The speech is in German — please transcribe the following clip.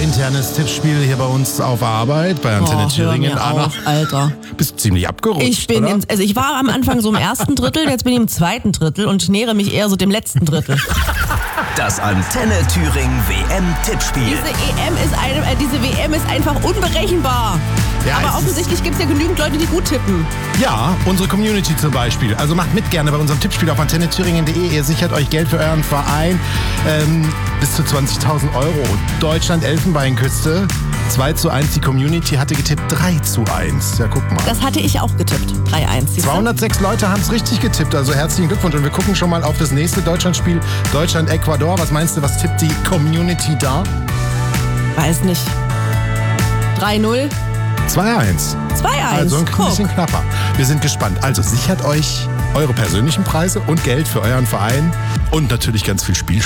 internes Tippspiel hier bei uns auf Arbeit, bei Antenne Thüringen. Hör mir auf, Alter. Bist ziemlich abgerutscht, ich war am Anfang so im ersten Drittel, jetzt bin ich im zweiten Drittel und nähere mich eher so dem letzten Drittel. Das Antenne Thüringen WM-Tippspiel. Diese WM ist einfach unberechenbar. Ja, aber offensichtlich gibt es ja genügend Leute, die gut tippen. Ja, unsere Community zum Beispiel. Also macht mit gerne bei unserem Tippspiel auf antennethüringen.de. Ihr sichert euch Geld für euren Verein. Bis zu 20.000 Euro. Deutschland Elfenbeinküste. 2:1. Die Community hatte getippt 3:1. Ja, guck mal. Das hatte ich auch getippt. 3:1. 206 Leute haben es richtig getippt. Also herzlichen Glückwunsch. Und wir gucken schon mal auf das nächste Deutschlandspiel. Deutschland-Ecuador. Was meinst du, was tippt die Community da? Weiß nicht. 3:0. 2:1. 2:1. Also ein bisschen knapper. Wir sind gespannt. Also sichert euch eure persönlichen Preise und Geld für euren Verein und natürlich ganz viel Spielspaß.